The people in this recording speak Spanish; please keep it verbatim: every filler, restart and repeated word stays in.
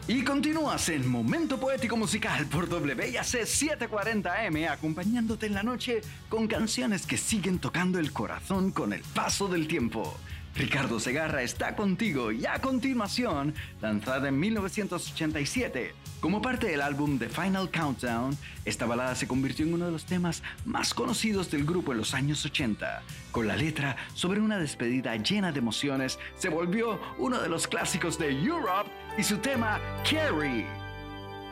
Y continúas en Momento Poético Musical por W I A C setecientos cuarenta M, acompañándote en la noche con canciones que siguen tocando el corazón con el paso del tiempo. Ricardo Segarra está contigo y a continuación, lanzada en mil novecientos ochenta y siete, como parte del álbum The Final Countdown, esta balada se convirtió en uno de los temas más conocidos del grupo en los años ochenta. Con la letra sobre una despedida llena de emociones, se volvió uno de los clásicos de Europe y su tema Carrie.